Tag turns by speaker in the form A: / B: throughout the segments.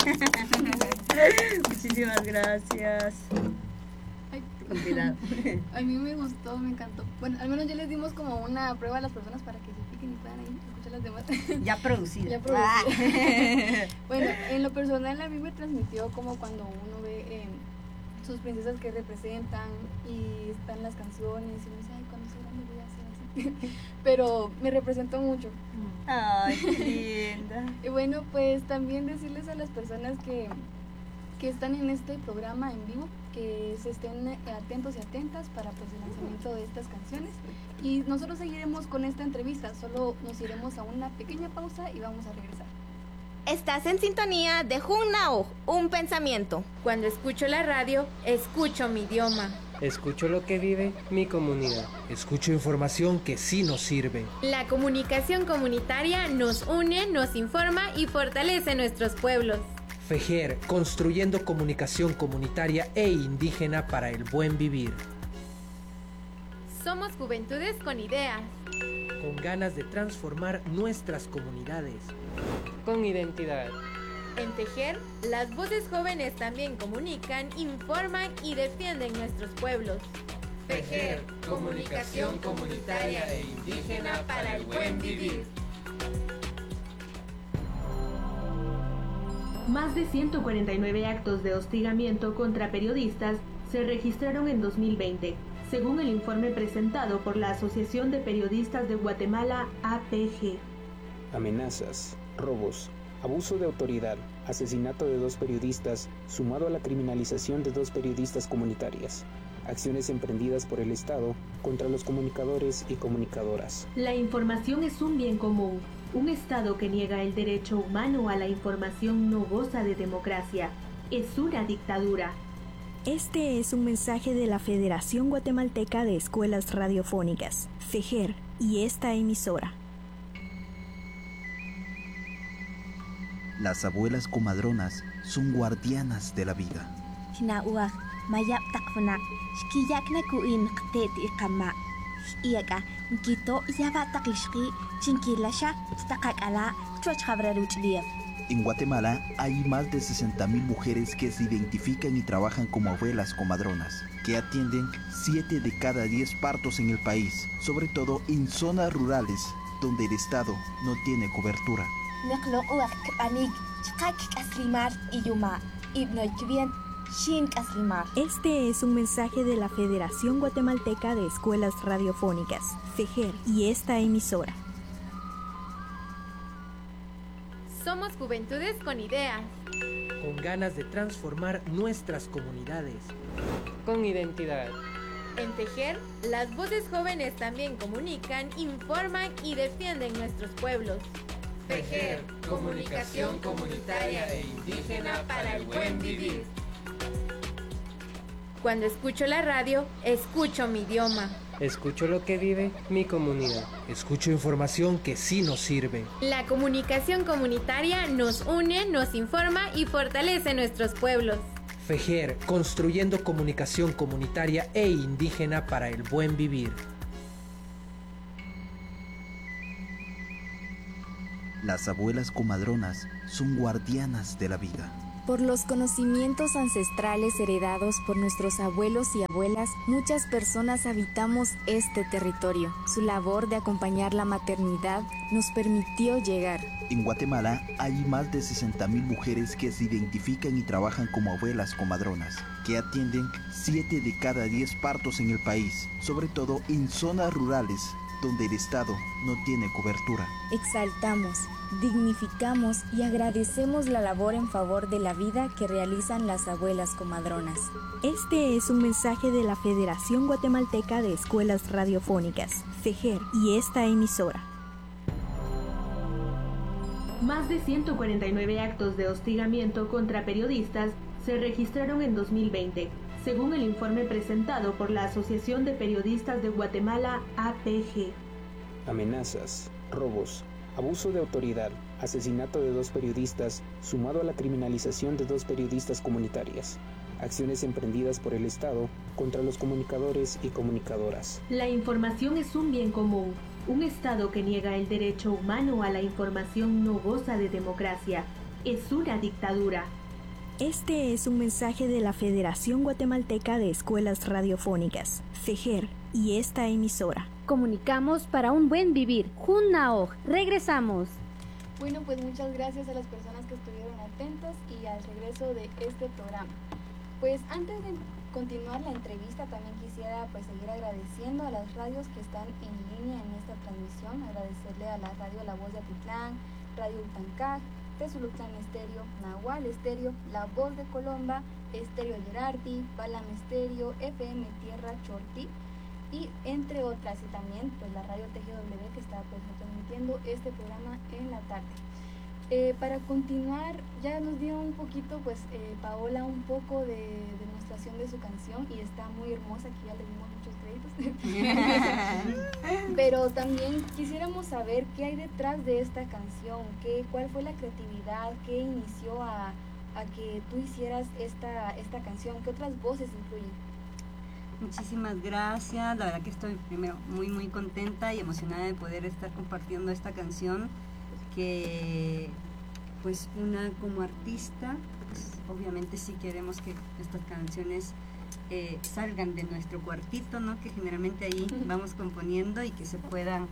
A: Muchísimas gracias.
B: Ay,
A: Con cuidado.
B: a mí me gustó, me encantó. Bueno, al menos ya les dimos como una prueba a las personas para que se piquen y puedan ahí escuchar las demás.
A: Ya producida.
B: Ya producida. Bueno, en lo personal a mí me transmitió como cuando uno ve sus princesas que representan y están las canciones y uno dice, ay, cuando sea grande voy a hacer así. Pero me representó mucho.
A: Ay, qué linda.
B: Y bueno, pues también decirles a las personas que están en este programa en vivo que se estén atentos y atentas para pues, el lanzamiento de estas canciones, y nosotros seguiremos con esta entrevista, solo nos iremos a una pequeña pausa y vamos a regresar.
C: Estás en sintonía de Junnao, un pensamiento.
D: Cuando escucho la radio, escucho mi idioma.
E: Escucho lo que vive mi comunidad.
F: Escucho información que sí nos sirve.
D: La comunicación comunitaria nos une, nos informa y fortalece nuestros pueblos.
F: FEJER, construyendo comunicación comunitaria e indígena para el buen vivir.
D: Somos juventudes con ideas.
F: Con ganas de transformar nuestras comunidades.
E: Con identidad.
D: En FEJER, las voces jóvenes también comunican, informan y defienden nuestros pueblos.
G: FEJER, comunicación comunitaria e indígena para el buen vivir.
H: Más de 149 actos de hostigamiento contra periodistas se registraron en 2020, según el informe presentado por la Asociación de Periodistas de Guatemala, APG.
I: Amenazas, robos, abuso de autoridad, asesinato de 2 periodistas, sumado a la criminalización de 2 periodistas comunitarias. Acciones emprendidas por el Estado contra los comunicadores y comunicadoras.
H: La información es un bien común. Un Estado que niega el derecho humano a la información no goza de democracia. Es una dictadura.
J: Este es un mensaje de la Federación Guatemalteca de Escuelas Radiofónicas, FEJER, y esta emisora.
K: Las abuelas comadronas son guardianas de la vida. En Guatemala hay más de 60,000 mujeres que se identifican y trabajan como abuelas comadronas, que atienden 7 de cada 10 partos en el país, sobre todo en zonas rurales donde el Estado no tiene cobertura.
J: Este es un mensaje de la Federación Guatemalteca de Escuelas Radiofónicas, FEJER, y esta emisora.
D: Somos juventudes con ideas.
F: Con ganas de transformar nuestras comunidades.
E: Con identidad.
D: En FEJER, las voces jóvenes también comunican, informan y defienden nuestros pueblos.
G: FEJER, comunicación comunitaria e indígena para el buen vivir.
D: Cuando escucho la radio, escucho mi idioma.
E: Escucho lo que vive mi comunidad.
F: Escucho información que sí nos sirve.
D: La comunicación comunitaria nos une, nos informa y fortalece nuestros pueblos.
F: FEJER, construyendo comunicación comunitaria e indígena para el buen vivir.
K: Las abuelas comadronas son guardianas de la vida.
L: Por los conocimientos ancestrales heredados por nuestros abuelos y abuelas, muchas personas habitamos este territorio. Su labor de acompañar la maternidad nos permitió llegar.
K: En Guatemala hay más de 60,000 mujeres que se identifican y trabajan como abuelas comadronas, que atienden 7 de cada 10 partos en el país, sobre todo en zonas rurales donde el Estado no tiene cobertura.
L: Exaltamos, dignificamos y agradecemos la labor en favor de la vida que realizan las abuelas comadronas.
J: Este es un mensaje de la Federación Guatemalteca de Escuelas Radiofónicas, FEJER, y esta emisora.
H: Más de 149 actos de hostigamiento contra periodistas se registraron en 2020, según el informe presentado por la Asociación de Periodistas de Guatemala, APG.
I: Amenazas, robos, abuso de autoridad, asesinato de 2 periodistas, sumado a la criminalización de 2 periodistas comunitarias. Acciones emprendidas por el Estado contra los comunicadores y comunicadoras.
H: La información es un bien común. Un Estado que niega el derecho humano a la información no goza de democracia. es una dictadura.
J: Este es un mensaje de la Federación Guatemalteca de Escuelas Radiofónicas, FEGER, y esta emisora.
M: Comunicamos para un buen vivir. Junnaoj, regresamos.
B: Bueno, pues muchas gracias a las personas que estuvieron atentas y al regreso de este programa. Pues antes de continuar la entrevista, también quisiera pues seguir agradeciendo a las radios que están en línea en esta transmisión. Agradecerle a la radio La Voz de Atitlán, Radio Utancaj, Tezulutlán Estéreo, Nahual Estéreo, La Voz de Colomba, Estéreo Gerardi, Balam Estéreo, FM Tierra Chortí, y entre otras, y también pues la radio TGW que está pues transmitiendo este programa en la tarde. Para continuar, ya nos dio un poquito pues Paola un poco de demostración de su canción y está muy hermosa, aquí ya le dimos muchos créditos. Pero también quisiéramos saber qué hay detrás de esta canción, cuál fue la creatividad, qué inició a que tú hicieras esta canción, qué otras voces incluyen.
A: Muchísimas gracias, la verdad que estoy primero muy contenta y emocionada de poder estar compartiendo esta canción que pues una como artista, pues, obviamente sí queremos que estas canciones salgan de nuestro cuartito, ¿no? Que generalmente ahí vamos componiendo y que se puedan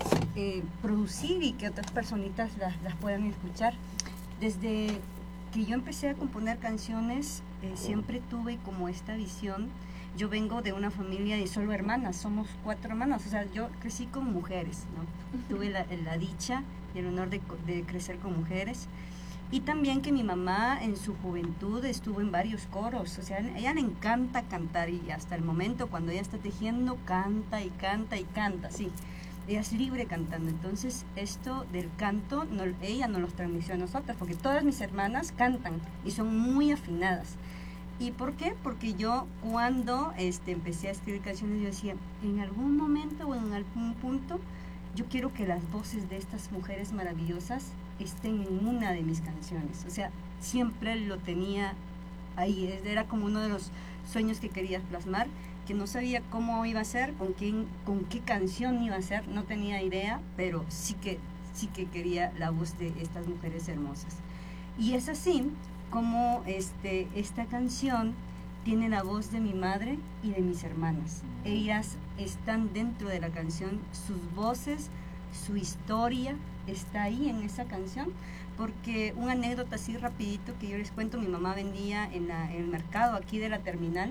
A: producir y que otras personitas las puedan escuchar. Desde que yo empecé a componer canciones siempre tuve como esta visión. Yo vengo de una familia de solo hermanas, somos 4 hermanas, o sea, yo crecí con mujeres, ¿no? Tuve la dicha y el honor de crecer con mujeres. Y también que mi mamá en su juventud estuvo en varios coros, o sea, a ella le encanta cantar y hasta el momento cuando ella está tejiendo canta y canta y canta, sí. Ella es libre cantando, entonces esto del canto ella nos los transmitió a nosotras, porque todas mis hermanas cantan y son muy afinadas. ¿Y por qué? Porque yo cuando empecé a escribir canciones yo decía, en algún momento o en algún punto yo quiero que las voces de estas mujeres maravillosas estén en una de mis canciones. O sea, siempre lo tenía ahí, era como uno de los sueños que quería plasmar, que no sabía cómo iba a ser, con qué canción iba a ser, no tenía idea, pero sí que quería la voz de estas mujeres hermosas. Y es así como esta canción tiene la voz de mi madre y de mis hermanas. Ellas están dentro de la canción, sus voces, su historia está ahí en esa canción, porque una anécdota así rapidito que yo les cuento, mi mamá vendía en el mercado aquí de la terminal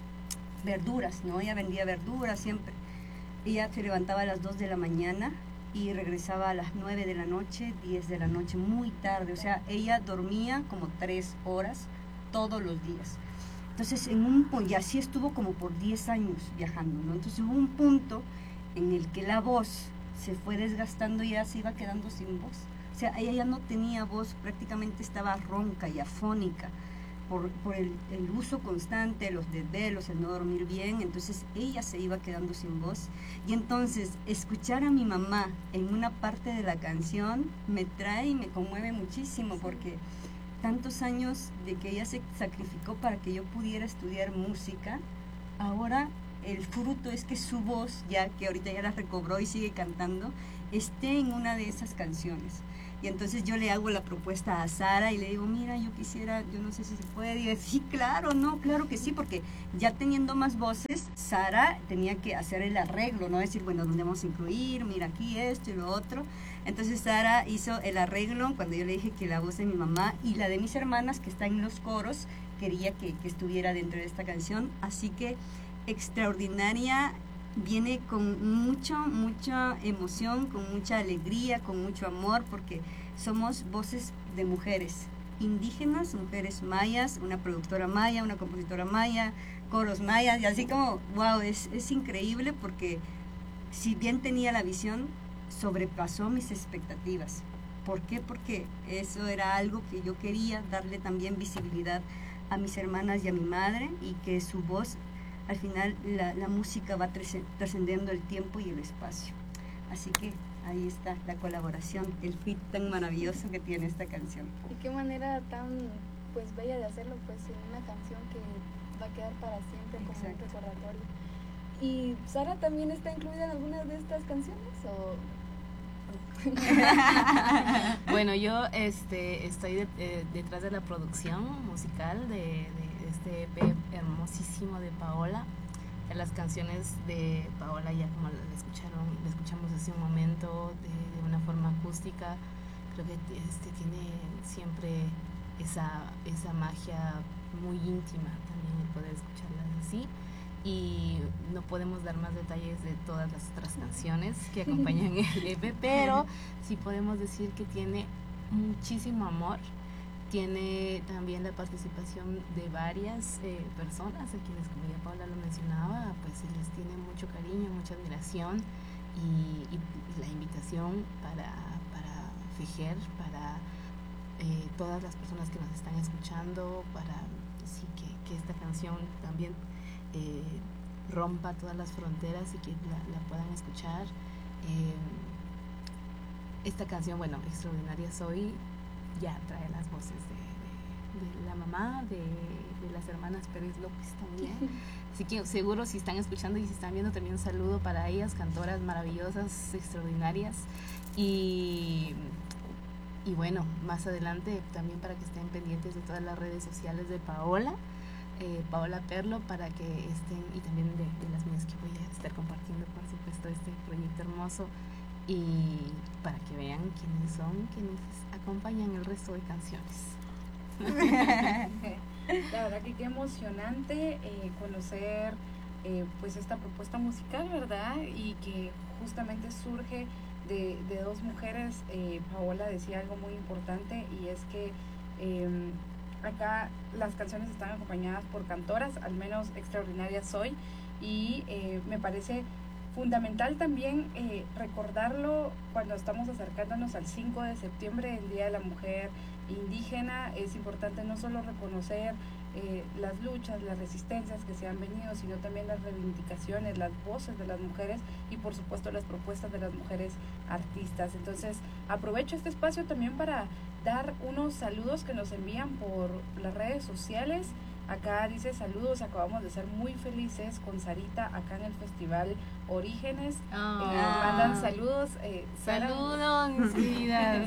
A: verduras, ¿no? Ella vendía verduras siempre. Ella se levantaba a las 2 de la mañana y regresaba a las 9 de la noche, 10 de la noche, muy tarde. O sea, ella dormía como 3 horas todos los días. Entonces, y así estuvo como por 10 años viajando, ¿no? Entonces hubo un punto en el que la voz se fue desgastando y ella se iba quedando sin voz. O sea, ella ya no tenía voz, prácticamente estaba ronca y afónica por el uso constante, los desvelos, el no dormir bien. Entonces ella se iba quedando sin voz. Y entonces escuchar a mi mamá en una parte de la canción me trae y me conmueve muchísimo, porque tantos años de que ella se sacrificó para que yo pudiera estudiar música, ahora el fruto es que su voz, ya que ahorita ya la recobró y sigue cantando, esté en una de esas canciones. Y entonces yo le hago la propuesta a Sara y le digo, mira, yo quisiera, yo no sé si se puede. Y dice, sí, claro, no, claro que sí, porque ya teniendo más voces, Sara tenía que hacer el arreglo, ¿no? Decir, bueno, ¿dónde vamos a incluir? Mira, aquí esto y lo otro. Entonces Sara hizo el arreglo cuando yo le dije que la voz de mi mamá y la de mis hermanas, que está en los coros, quería que estuviera dentro de esta canción. Así que Extraordinaria viene con mucha emoción, con mucha alegría, con mucho amor, porque somos voces de mujeres indígenas, mujeres mayas, una productora maya, una compositora maya, coros mayas, y así como, wow, es increíble, porque si bien tenía la visión, sobrepasó mis expectativas. ¿Por qué? Porque eso era algo que yo quería, darle también visibilidad a mis hermanas y a mi madre, y que su voz, al final la música va trascendiendo el tiempo y el espacio. Así que ahí está la colaboración, el feat tan maravilloso que tiene esta canción.
B: Y qué manera tan pues bella de hacerlo, pues en una canción que va a quedar para siempre como un recordatorio. ¿Y Sara también está incluida en algunas de estas canciones?
N: Bueno, yo estoy detrás de la producción musical de este EP hermosísimo de Paola. Las canciones de Paola, ya como la escuchamos hace un momento de una forma acústica, creo que tiene siempre esa magia muy íntima también el poder escucharlas así. Y no podemos dar más detalles de todas las otras canciones que acompañan el EP, pero sí podemos decir que tiene muchísimo amor. Tiene también la participación de varias personas a quienes, como ya Paula lo mencionaba, pues se les tiene mucho cariño, mucha admiración y la invitación para Fejer, para todas las personas que nos están escuchando, para sí, que esta canción también rompa todas las fronteras y que la puedan escuchar. Esta canción, bueno, Extraordinaria Soy, ya trae las voces de la mamá, de las hermanas Pérez López también. Así que seguro si están escuchando y si están viendo, también un saludo para ellas, cantoras maravillosas, extraordinarias. Y bueno, más adelante también para que estén pendientes de todas las redes sociales de Paola Perlo, para que estén, y también de las mías que voy a estar compartiendo, por supuesto, este proyecto hermoso, y para que vean quiénes son quienes acompañan el resto de canciones.
O: La verdad que qué emocionante conocer pues esta propuesta musical, ¿verdad? Y que justamente surge de dos mujeres. Paola decía algo muy importante, y es que acá las canciones están acompañadas por cantoras, al menos Extraordinaria Soy, y me parece fundamental también recordarlo cuando estamos acercándonos al 5 de septiembre, el Día de la Mujer Indígena. Es importante no solo reconocer las luchas, las resistencias que se han venido, sino también las reivindicaciones, las voces de las mujeres y por supuesto las propuestas de las mujeres artistas. Entonces aprovecho este espacio también para dar unos saludos que nos envían por las redes sociales. Acá dice: saludos, acabamos de ser muy felices con Sarita acá en el Festival Orígenes. Mandan saludos.
N: Saludos, mis queridas.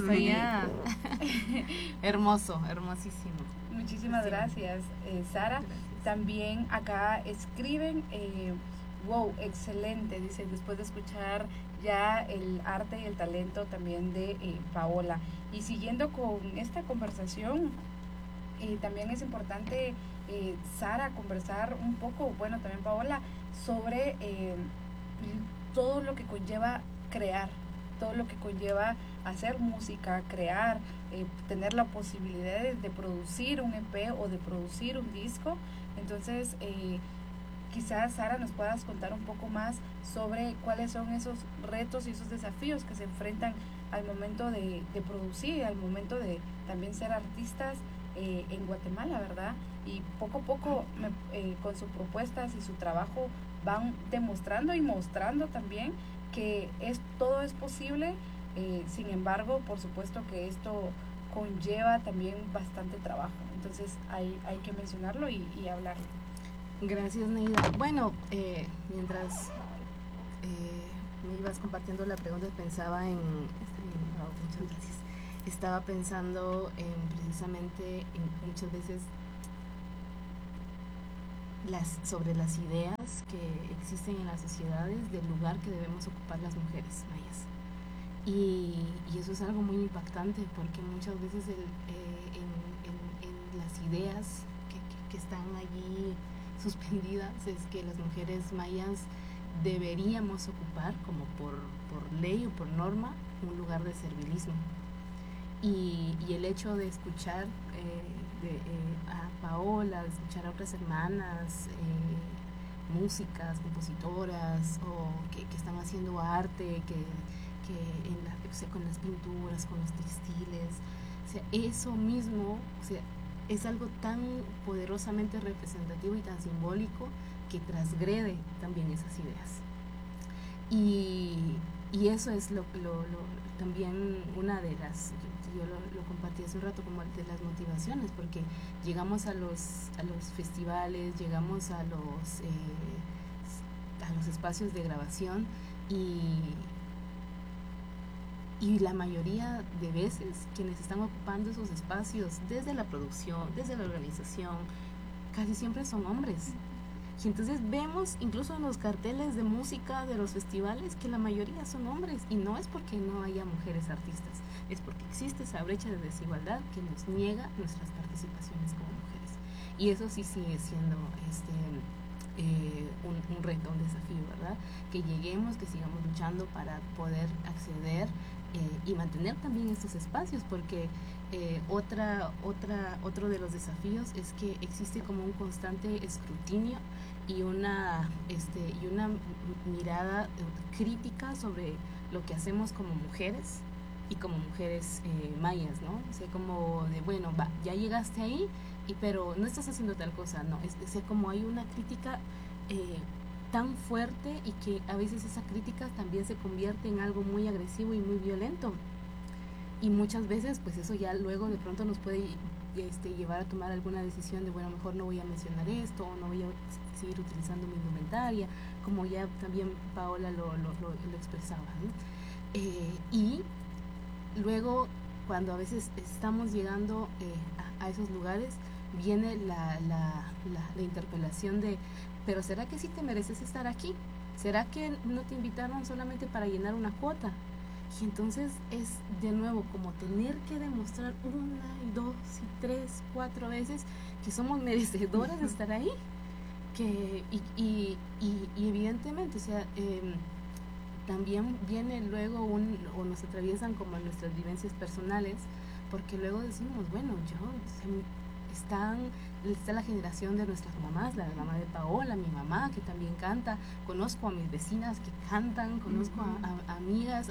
N: Hermoso, hermosísimo.
O: Muchísimas gracias, Sara. Gracias. También acá escriben, wow, excelente, dice, después de escuchar ya el arte y el talento también de Paola. Y siguiendo con esta conversación, también es importante, Sara, conversar un poco, bueno, también Paola, sobre todo lo que conlleva crear, todo lo que conlleva hacer música, crear, tener la posibilidad de producir un EP o de producir un disco. Entonces, quizás, Sara, nos puedas contar un poco más sobre cuáles son esos retos y esos desafíos que se enfrentan al momento de producir, al momento de también ser artistas en Guatemala, ¿verdad? Y poco a poco con sus propuestas y su trabajo van demostrando y mostrando también que todo es posible. Sin embargo, por supuesto que esto conlleva también bastante trabajo. Entonces hay que mencionarlo y hablarlo.
N: Gracias, Neida. Bueno, mientras me ibas compartiendo la pregunta, pensaba en... muchas gracias. Estaba pensando precisamente en muchas veces sobre las ideas que existen en las sociedades del lugar que debemos ocupar las mujeres mayas. Y eso es algo muy impactante, porque muchas veces en las ideas que están allí suspendidas es que las mujeres mayas deberíamos ocupar, como por ley o por norma, un lugar de servilismo. Y el hecho de escuchar a Paola, de escuchar a otras hermanas, músicas, compositoras, o que están haciendo arte, con las pinturas, con los textiles, o sea, eso mismo, o sea, es algo tan poderosamente representativo y tan simbólico que transgrede también esas ideas. Y eso es también una de las, yo lo compartí hace un rato, como de las motivaciones, porque llegamos a los festivales, llegamos a los espacios de grabación, y Y la mayoría de veces quienes están ocupando esos espacios desde la producción, desde la organización, casi siempre son hombres. Y entonces vemos incluso en los carteles de música de los festivales que la mayoría son hombres, y no es porque no haya mujeres artistas, es porque existe esa brecha de desigualdad que nos niega nuestras participaciones como mujeres. Y eso sí sigue siendo un reto, un desafío, ¿verdad? Que lleguemos, que sigamos luchando para poder acceder y mantener también estos espacios, porque otro de los desafíos es que existe como un constante escrutinio y una mirada crítica sobre lo que hacemos como mujeres y como mujeres mayas, ¿no? O sea, como de, bueno, ya llegaste ahí, pero no estás haciendo tal cosa, no, o sea, como hay una crítica tan fuerte, y que a veces esa crítica también se convierte en algo muy agresivo y muy violento, y muchas veces pues eso ya luego de pronto nos puede llevar a tomar alguna decisión de, bueno, mejor no voy a mencionar esto, o no voy a seguir utilizando mi indumentaria, como ya también Paola lo expresaba, ¿no? Y luego, cuando a veces estamos llegando a esos lugares, viene la interpelación de, pero ¿será que sí te mereces estar aquí? ¿Será que no te invitaron solamente para llenar una cuota? Y entonces es de nuevo como tener que demostrar 1, 2, 3, 4 veces que somos merecedoras de estar ahí. Y evidentemente, o sea, también viene luego o nos atraviesan como nuestras vivencias personales, porque luego decimos, bueno, está la generación de nuestras mamás, la mamá de Paola, mi mamá que también canta, conozco a mis vecinas que cantan, conozco a amigas,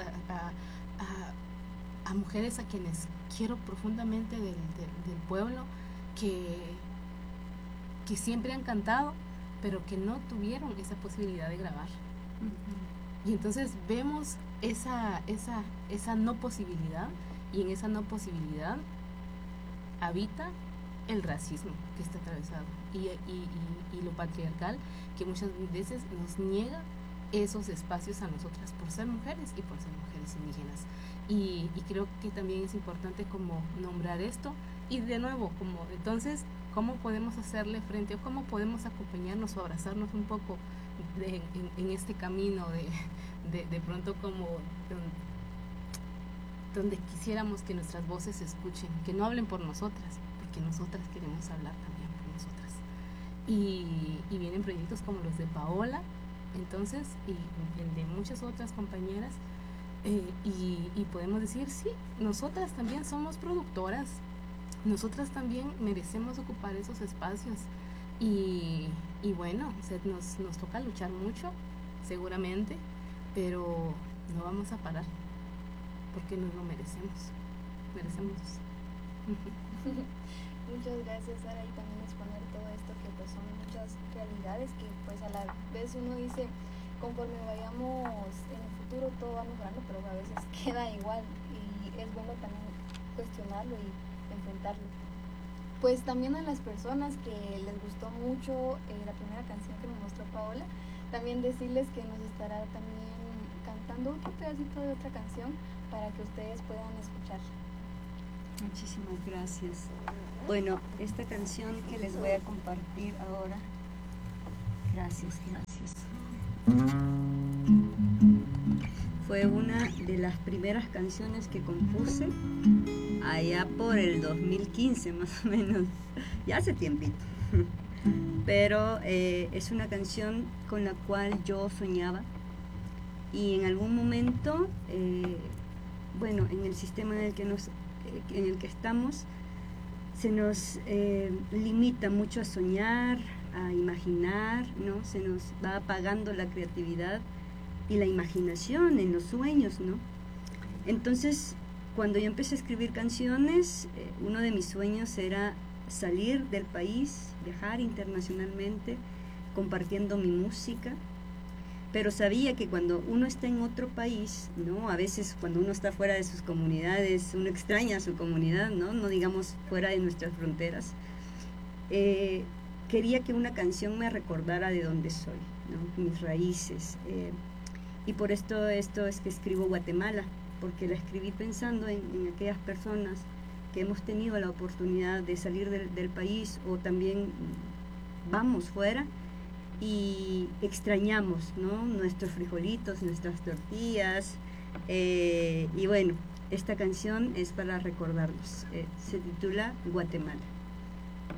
N: a mujeres a quienes quiero profundamente del pueblo, que siempre han cantado, pero que no tuvieron esa posibilidad de grabar. Y entonces vemos esa no posibilidad, y en esa no posibilidad habita el racismo que está atravesado y lo patriarcal, que muchas veces nos niega esos espacios a nosotras por ser mujeres y por ser mujeres indígenas. Y creo que también es importante como nombrar esto, y de nuevo, como entonces, ¿cómo podemos hacerle frente, o cómo podemos acompañarnos o abrazarnos un poco en este camino de pronto como donde quisiéramos que nuestras voces se escuchen, que no hablen por nosotras, porque nosotras queremos hablar también por nosotras. Y vienen proyectos como los de Paola, entonces, y el de muchas otras compañeras, y podemos decir, sí, nosotras también somos productoras, nosotras también merecemos ocupar esos espacios, y bueno, o sea, nos toca luchar mucho, seguramente, pero no vamos a parar, porque nos lo merecemos.
B: Muchas gracias, Sara, y también exponer todo esto, que pues son muchas realidades que pues a la vez uno dice, conforme vayamos en el futuro todo va mejorando, pero a veces queda igual, y es bueno también cuestionarlo y enfrentarlo. Pues también a las personas que les gustó mucho la primera canción que me mostró Paola, también decirles que nos estará también cantando un pedacito de otra canción para que ustedes puedan escuchar.
A: Muchísimas gracias. Bueno, esta canción que les voy a compartir ahora, gracias, fue una de las primeras canciones que compuse allá por el 2015 más o menos, ya hace tiempito, pero es una canción con la cual yo soñaba, y en algún momento, bueno, en el sistema en el que estamos, se nos limita mucho a soñar, a imaginar, ¿no? Se nos va apagando la creatividad y la imaginación en los sueños, ¿no? Entonces, cuando yo empecé a escribir canciones, uno de mis sueños era salir del país, viajar internacionalmente, compartiendo mi música, pero sabía que cuando uno está en otro país, ¿no? A veces cuando uno está fuera de sus comunidades, uno extraña a su comunidad, ¿no? No digamos fuera de nuestras fronteras. Quería que una canción me recordara de dónde soy, ¿no? Mis raíces. Y por esto es que escribo Guatemala, porque la escribí pensando en aquellas personas que hemos tenido la oportunidad de salir del país o también vamos fuera y extrañamos, ¿no?, nuestros frijolitos, nuestras tortillas, y bueno, esta canción es para recordarlos. Se titula Guatemala.